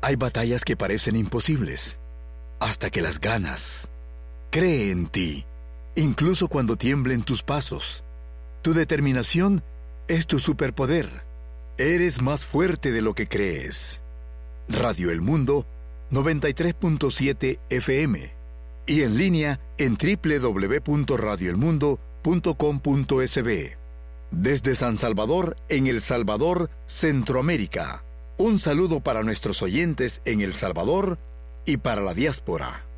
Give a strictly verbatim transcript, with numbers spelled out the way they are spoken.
Hay batallas que parecen imposibles, hasta que las ganas. Cree en ti, incluso cuando tiemblen tus pasos. Tu determinación es tu superpoder. Eres más fuerte de lo que crees. Radio El Mundo, noventa y tres punto siete F M. Y en línea en doble u doble u doble u punto radio el mundo punto com punto es be. Desde San Salvador, en El Salvador, Centroamérica. Un saludo para nuestros oyentes en El Salvador y para la diáspora.